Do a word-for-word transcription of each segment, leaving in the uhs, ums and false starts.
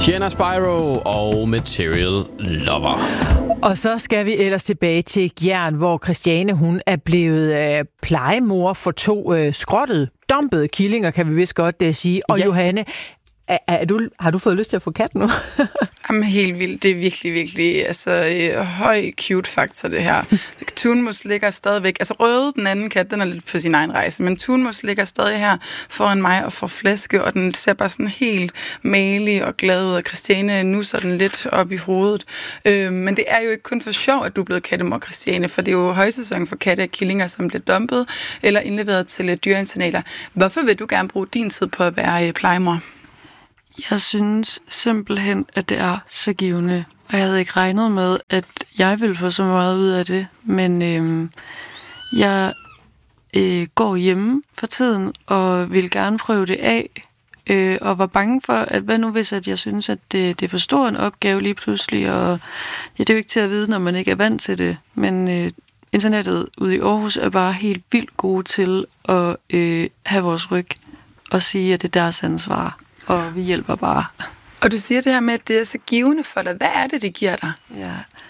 Sienna Spyro og Material Lover. Og så skal vi ellers tilbage til Gjern, hvor Christiane hun er blevet øh, plejemor for to øh, skrottede, dumpede killinger, kan vi vist godt øh, sige. Og ja. Johanne, er, er du, har du fået lyst til at få kat nu? Jamen helt vildt. Det er virkelig, virkelig altså, øh, høj cute-faktor, det her. Tunmus ligger stadigvæk, altså Røde, den anden kat, den er lidt på sin egen rejse, men Tunmus ligger stadig her foran mig og får flæske, og den ser bare sådan helt malig og glad ud, og Christiane nusser den lidt op i hovedet. Øh, men det er jo ikke kun for sjov, at du er blevet kattemor, Christiane, for det er jo højsæson for katte og killinger, som bliver dumpet eller indleveret til dyreinternater. Hvorfor vil du gerne bruge din tid på at være øh, plejemor? Jeg synes simpelthen, at det er så givende. Og jeg havde ikke regnet med, at jeg ville få så meget ud af det. Men øhm, jeg øh, går hjemme for tiden og vil gerne prøve det af. Øh, og var bange for, at hvad nu hvis at jeg synes, at det, det er for stor en opgave lige pludselig. Og ja, det er jo ikke til at vide, når man ikke er vant til det. Men øh, internettet ude i Aarhus er bare helt vildt gode til at øh, have vores ryg og sige, at det er deres ansvar. Og vi hjælper bare. Og du siger det her med, at det er så givende for dig. Hvad er det, det giver dig? Ja.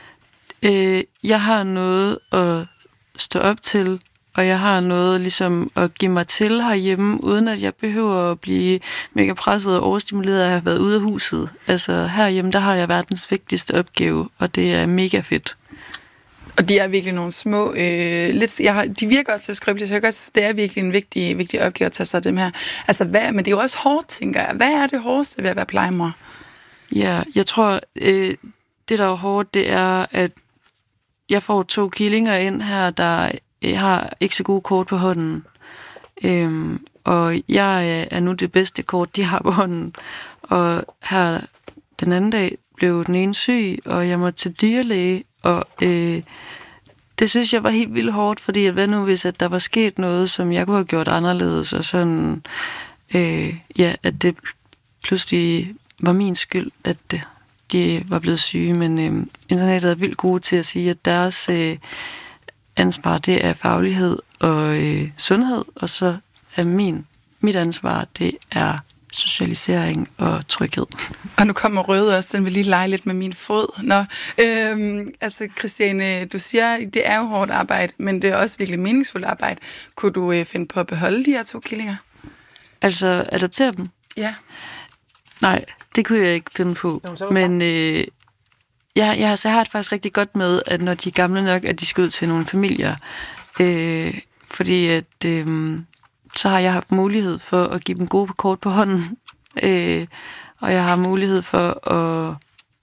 Øh, jeg har noget at stå op til, og jeg har noget ligesom at give mig til herhjemme, uden at jeg behøver at blive mega presset og overstimuleret af at have været ude af huset. Altså herhjemme, der har jeg verdens vigtigste opgave, og det er mega fedt. Og de er virkelig nogle små, øh, lidt, jeg har, de virker også til skrøbelige, så jeg også, det er virkelig en vigtig, vigtig opgave at tage sig af dem her. Altså, hvad, men det er jo også hårdt, tænker jeg. Hvad er det hårdeste ved at være plejemor? Ja, jeg tror, øh, det der er hårdt, det er, at jeg får to killinger ind her, der øh, har ikke så gode kort på hånden. Øhm, og jeg er nu det bedste kort, de har på hånden. Og her den anden dag blev den ene syg, og jeg måtte til dyrlæge. Og øh, det synes jeg var helt vildt hårdt, fordi hvad nu hvis at der var sket noget, som jeg kunne have gjort anderledes, og sådan, øh, ja, at det pludselig var min skyld, at det, de var blevet syge. Men øh, internettet er vildt gode til at sige, at deres øh, ansvar, det er faglighed og øh, sundhed, og så er min, mit ansvar, det er socialisering og tryghed. Og nu kommer Røde også, den vil lige lege lidt med min fod. Nå, øhm, altså Christiane, du siger, det er jo hårdt arbejde, men det er også virkelig meningsfuldt arbejde. Kunne du øh, finde på at beholde de her to killinger? Altså adoptere dem? Ja. Nej, det kunne jeg ikke finde på. Nå, men øh, jeg, jeg, så har det faktisk rigtig godt med, at når de er gamle nok, at de skal ud til nogle familier. Øh, fordi at øh, så har jeg haft mulighed for at give dem gode kort på hånden. Øh, og jeg har mulighed for at...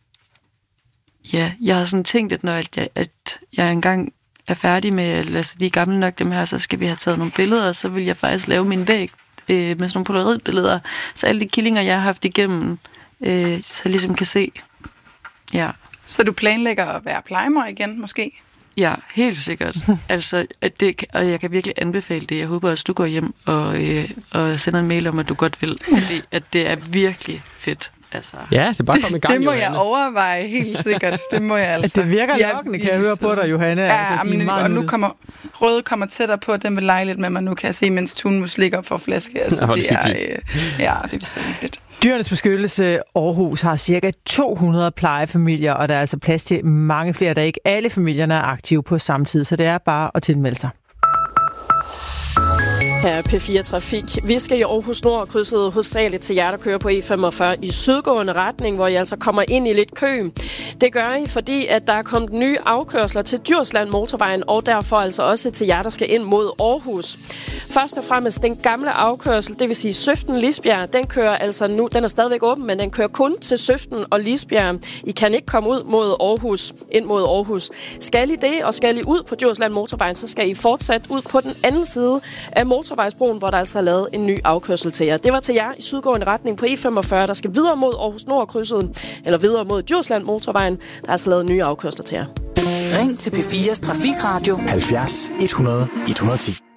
Ja, jeg har sådan tænkt, at når jeg, at jeg engang er færdig med, altså de er gamle nok dem her, så skal vi have taget nogle billeder, og så vil jeg faktisk lave min væg øh, med sådan nogle polaroidbilleder, så alle de killinger, jeg har haft igennem, øh, så jeg ligesom kan se. Ja. Så du planlægger at være plejemor igen, måske? Ja, helt sikkert. altså, at det, og jeg kan virkelig anbefale det. Jeg håber også, du går hjem og, øh, og sender en mail om, at du godt vil. Fordi at det er virkelig fedt. Altså. Ja, det er bare kommet i gang, det må Johanne. jeg overveje, helt sikkert. Det må jeg altså. Det virker lokkende, kan jeg høre på dig, Johanne. Ja, altså, men, og nu kommer Røde kommer tættere på, at den vil lege lidt med mig nu, kan jeg se, mens Tunmus ligger for flaske. Altså, Nå, det er, øh, ja, det er sådan fedt. Dyrenes Beskyttelse Aarhus har cirka to hundrede plejefamilier, og der er altså plads til mange flere, der ikke alle familierne er aktive på samme tid, så det er bare at tilmelde sig. Her er P fire Trafik. Vi skal i Aarhus Nord, krydset hovedsageligt til jer, der kører på E femogfyrre i sydgående retning, hvor I altså kommer ind i lidt kø. Det gør I, fordi at der er kommet nye afkørsler til Djursland Motorvejen, og derfor altså også til jer, der skal ind mod Aarhus. Først og fremmest den gamle afkørsel, det vil sige Søften Lisbjerg, den kører altså nu, den er stadigvæk åben, men den kører kun til Søften og Lisbjerg. I kan ikke komme ud mod Aarhus, ind mod Aarhus. Skal I det, og skal I ud på Djursland Motorvejen, så skal I fortsat ud på den anden side af motorvejsbroen, hvor der altså er lavet en ny afkørsel til jer. Det var til jer i sydgående retning på E femogfyrre, der skal videre mod Aarhus Nord krydset, eller videre mod Djursland Motorvejen. Der er altså lavet nye afkørsler til jer. Ring til P fires Trafikradio halvfjerds et hundrede et hundrede og ti.